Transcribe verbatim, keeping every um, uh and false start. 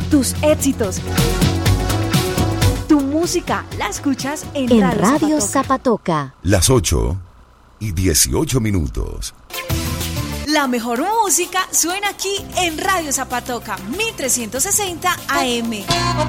tus éxitos. Tu música la escuchas en, en Radio, Radio Zapatoca. Zapatoca. Las ocho y dieciocho minutos. La mejor música suena aquí en Radio Zapatoca, mil trescientos sesenta A M.